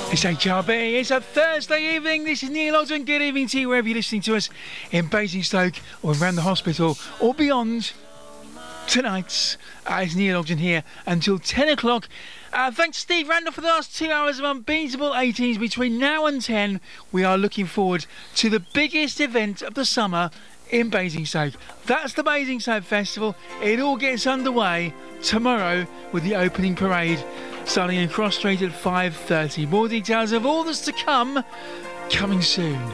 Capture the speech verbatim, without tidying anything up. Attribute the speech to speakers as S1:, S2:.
S1: It's H R B. It's a Thursday evening. This is Neil Ogden. Good evening to you wherever you're listening to us in Basingstoke or around the hospital or beyond. Tonight's uh, it's Neil Ogden here until ten o'clock. Uh, thanks to Steve Randall for the last two hours of unbeatable eighteens. Between now and ten, we are looking forward to the biggest event of the summer in Basingstoke. That's the Basingstoke Festival. It all gets underway tomorrow with the opening parade starting in Cross Street at five thirty. More details of all that's to come, coming soon.